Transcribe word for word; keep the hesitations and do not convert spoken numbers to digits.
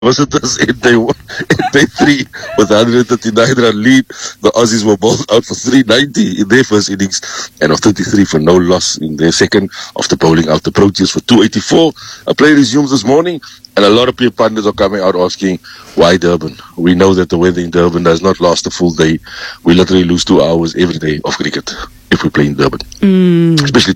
visitors in day one, in day three with one hundred thirty-nine run lead. The Aussies were bowled out for three ninety in their first innings and of thirty-three for no loss in their second after bowling out the Proteas for two eighty-four. A play resumes this morning and a lot of people pundits are coming out asking, why Durban? We know that the weather in Durban does not last a full day. We literally lose two hours every day of cricket if we play in Durban. Mm. Especially